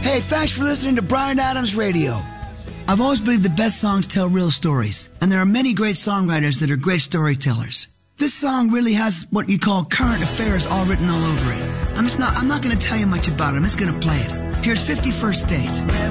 Hey, thanks for listening to Bryan Adams Radio. I've always believed the best songs tell real stories, and there are many great songwriters that are great storytellers. This song really has what you call current affairs all written all over it. I'm not going to tell you much about it. I'm just going to play it. Here's 51st State.